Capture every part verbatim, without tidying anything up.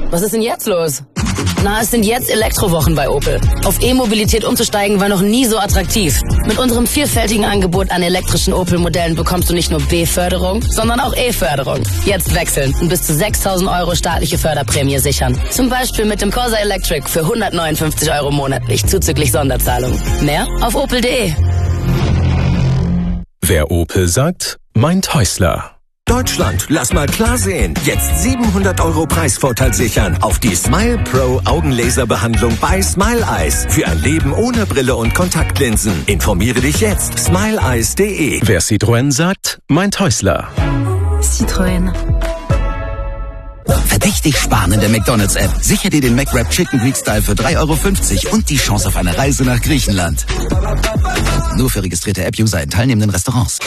Was ist denn jetzt los? Na, es sind jetzt Elektrowochen bei Opel. Auf E-Mobilität umzusteigen war noch nie so attraktiv. Mit unserem vielfältigen Angebot an elektrischen Opel-Modellen bekommst du nicht nur B-Förderung, sondern auch E-Förderung. Jetzt wechseln und bis zu sechstausend Euro staatliche Förderprämie sichern. Zum Beispiel mit dem Corsa Electric für hundertneunundfünfzig Euro monatlich, zuzüglich Sonderzahlung. Mehr auf opel punkt de. Wer Opel sagt, meint Häusler. Deutschland, lass mal klar sehen. Jetzt siebenhundert Euro Preisvorteil sichern auf die Smile Pro Augenlaserbehandlung bei Smile Eyes. Für ein Leben ohne Brille und Kontaktlinsen. Informiere dich jetzt. smile eyes punkt de. Wer Citroën sagt, meint Häusler. Citroën. Verdächtig sparen in der McDonald's-App. Sicher dir den McWrap Chicken Greek Style für drei Euro fünfzig und die Chance auf eine Reise nach Griechenland. Nur für registrierte App-User in teilnehmenden Restaurants.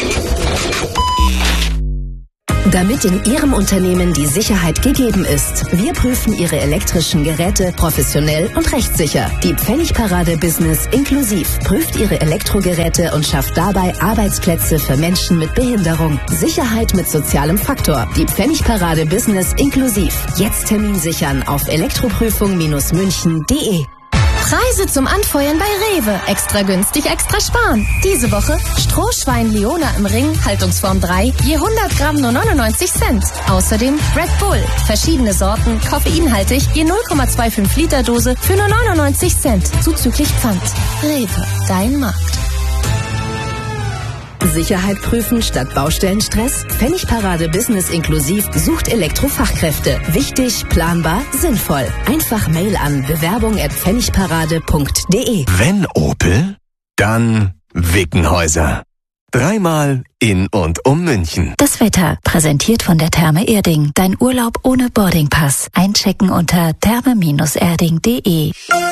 Damit in Ihrem Unternehmen die Sicherheit gegeben ist. Wir prüfen Ihre elektrischen Geräte professionell und rechtssicher. Die Pfennigparade Business inklusiv prüft Ihre Elektrogeräte und schafft dabei Arbeitsplätze für Menschen mit Behinderung. Sicherheit mit sozialem Faktor. Die Pfennigparade Business inklusiv. Jetzt Termin sichern auf elektroprüfung München punkt de. Preise zum Anfeuern bei Rewe. Extra günstig, extra sparen. Diese Woche Strohschwein Leona im Ring, Haltungsform drei, je hundert Gramm nur neunundneunzig Cent. Außerdem Red Bull, verschiedene Sorten, koffeinhaltig, je null Komma fünfundzwanzig Liter Dose für nur neunundneunzig Cent. Zuzüglich Pfand. Rewe, dein Markt. Sicherheit prüfen statt Baustellenstress? Pfennigparade Business inklusiv sucht Elektrofachkräfte. Wichtig, planbar, sinnvoll. Einfach Mail an bewerbung at pfennigparade punkt de. Wenn Opel, dann Wickenhäuser. Dreimal in und um München. Das Wetter, präsentiert von der Therme Erding. Dein Urlaub ohne Boardingpass. Einchecken unter therme erding punkt de.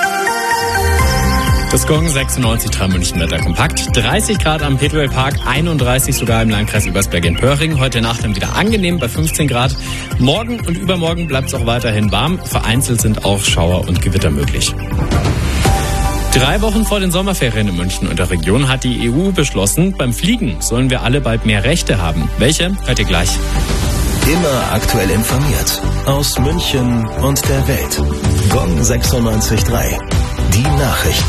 Das Gong sechsundneunzig Komma drei München Wetter kompakt. dreißig Grad am Petrol Park, einunddreißig sogar im Landkreis Übersberg in Pöhring. Heute Nacht dann wieder angenehm bei fünfzehn Grad. Morgen und übermorgen bleibt es auch weiterhin warm. Vereinzelt sind auch Schauer und Gewitter möglich. Drei Wochen vor den Sommerferien in München und der Region hat die E U beschlossen, beim Fliegen sollen wir alle bald mehr Rechte haben. Welche? Hört ihr gleich. Immer aktuell informiert. Aus München und der Welt. Gong sechsundneunzig Komma drei. Die Nachrichten.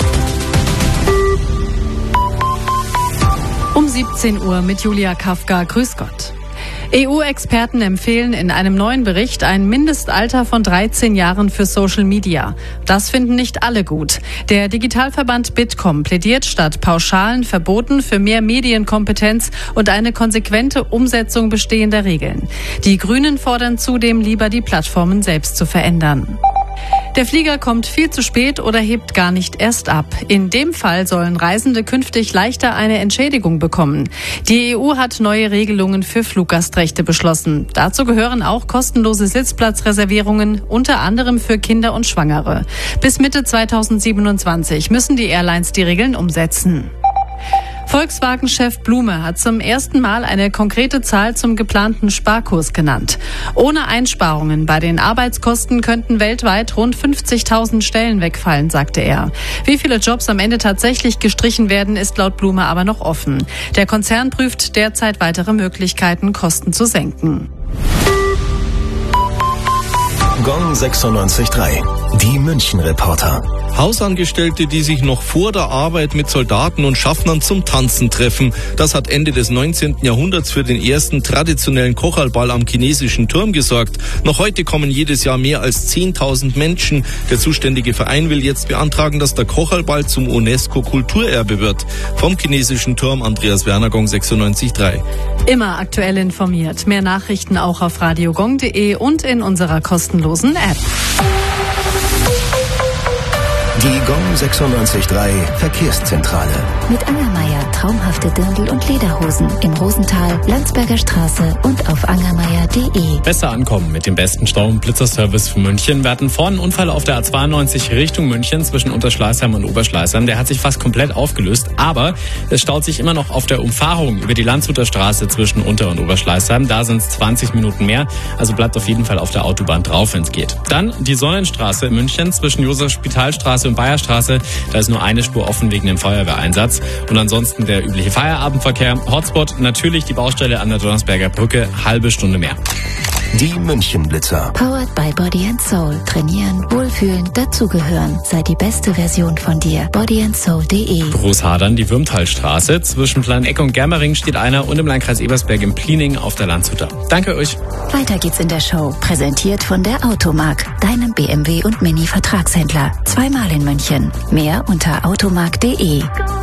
Um siebzehn Uhr mit Julia Kafka. Grüß Gott. E U-Experten empfehlen in einem neuen Bericht ein Mindestalter von dreizehn Jahren für Social Media. Das finden nicht alle gut. Der Digitalverband Bitkom plädiert statt pauschalen Verboten für mehr Medienkompetenz und eine konsequente Umsetzung bestehender Regeln. Die Grünen fordern zudem lieber, die Plattformen selbst zu verändern. Der Flieger kommt viel zu spät oder hebt gar nicht erst ab. In dem Fall sollen Reisende künftig leichter eine Entschädigung bekommen. Die E U hat neue Regelungen für Fluggastrechte beschlossen. Dazu gehören auch kostenlose Sitzplatzreservierungen, unter anderem für Kinder und Schwangere. Bis Mitte zweitausendsiebenundzwanzig müssen die Airlines die Regeln umsetzen. Volkswagen-Chef Blume hat zum ersten Mal eine konkrete Zahl zum geplanten Sparkurs genannt. Ohne Einsparungen bei den Arbeitskosten könnten weltweit rund fünfzigtausend Stellen wegfallen, sagte er. Wie viele Jobs am Ende tatsächlich gestrichen werden, ist laut Blume aber noch offen. Der Konzern prüft derzeit weitere Möglichkeiten, Kosten zu senken. Gong sechsundneunzig Komma drei. Die München-Reporter. Hausangestellte, die sich noch vor der Arbeit mit Soldaten und Schaffnern zum Tanzen treffen. Das hat Ende des neunzehnten Jahrhunderts für den ersten traditionellen Kocherlball am chinesischen Turm gesorgt. Noch heute kommen jedes Jahr mehr als zehntausend Menschen. Der zuständige Verein will jetzt beantragen, dass der Kocherlball zum UNESCO-Kulturerbe wird. Vom chinesischen Turm Andreas Werner, Gong sechsundneunzig Komma drei. Immer aktuell informiert. Mehr Nachrichten auch auf radiogong punkt de und in unserer kostenlosen App. Die Gong sechsundneunzig Komma drei Verkehrszentrale. Mit Angermeier traumhafte Dirndl und Lederhosen in Rosenthal, Landsberger Straße und auf angermeier punkt de. Besser ankommen mit dem besten Stau- und Blitzerservice für München. Wir hatten vorhin einen Unfall auf der A zweiundneunzig Richtung München zwischen Unterschleißheim und Oberschleißheim. Der hat sich fast komplett aufgelöst, aber es staut sich immer noch auf der Umfahrung über die Landshuter Straße zwischen Unter- und Oberschleißheim. Da sind es zwanzig Minuten mehr, also bleibt auf jeden Fall auf der Autobahn drauf, wenn es geht. Dann die Sonnenstraße in München zwischen Josef-Spitalstraße und Bayerstraße. Da ist nur eine Spur offen wegen dem Feuerwehreinsatz. Und ansonsten der übliche Feierabendverkehr. Hotspot natürlich die Baustelle an der Donnersberger Brücke. Halbe Stunde mehr. Die Münchenblitzer. Powered by Body and Soul. Trainieren, wohlfühlen, dazugehören. Sei die beste Version von dir. body and soul punkt de. Großhadern, die Würmtalstraße. Zwischen Planegg und Germering steht einer und im Landkreis Ebersberg im Pliening auf der Landshuter. Danke euch. Weiter geht's in der Show. Präsentiert von der Automark, deinem B M W und Mini-Vertragshändler. Zweimal in München. Mehr unter automark punkt de.